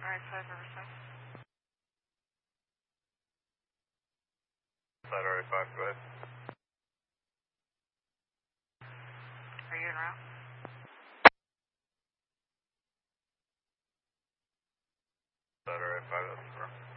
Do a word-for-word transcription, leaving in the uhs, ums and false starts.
right side, Riverside. Side R A five, go ahead. Are you en route? Side R A five, that's correct.